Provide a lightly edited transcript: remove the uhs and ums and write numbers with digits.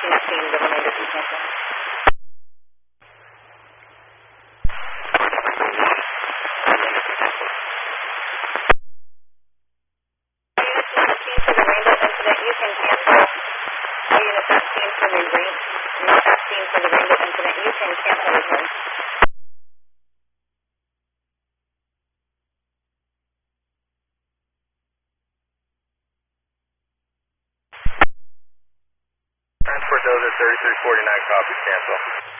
reaching that team, the remainder to cancel. For the Rainbow incident, you can cancel. Unit 13 for the Rainbow incident, you can cancel as well. Transport Dozer 3349, copy, cancel.